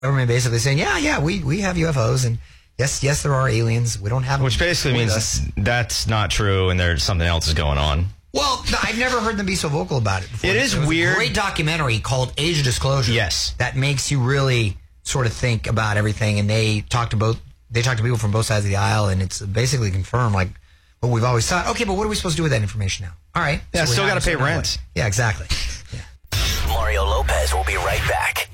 government basically saying, yeah, we have UFOs, and yes, there are aliens. We don't have Which them basically with means us. that's not true and there's something else is going on. Well, no, I've never heard them be so vocal about it before. It is There was weird. a great documentary called Age of Disclosure. Yes. That makes you really sort of think about everything, and they talk to people from both sides of the aisle, and it's basically confirmed like what we've always thought. Okay, but what are we supposed to do with that information now? All right. Yeah, so still got to pay rent. Yeah, exactly. Yeah. Mario Lopez will be right back.